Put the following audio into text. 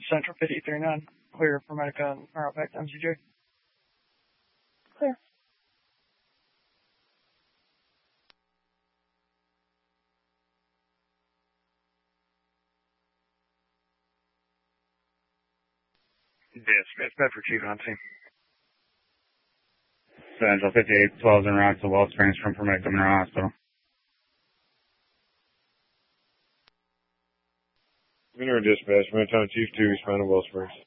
Central 539, clear for Medica and route back to MCJ. Clear. Yes, Bedford Chief on scene. Central 5812 en route to Wellsprings from Medica Monroe Hospital. Monroe Dispatch, Midtown Chief 2, respond to Wellsprings.